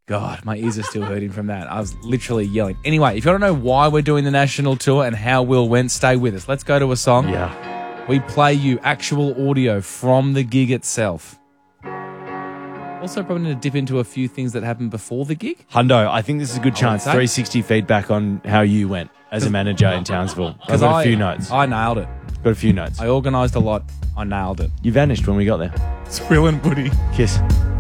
God, my ears are still hurting from that. I was literally yelling. Anyway, if you want to know why we're doing the national tour and how Will went, stay with us. Let's go to a song. Yeah. We play you actual audio from the gig itself. Also, probably going to dip into a few things that happened before the gig. Hundo, I think this is a good chance. say. 360 feedback on how you went as a manager in Townsville. I've got a few notes. I nailed it. Got a few notes. I organised a lot. I nailed it. You vanished when we got there. It's Will and Woody. Kiss.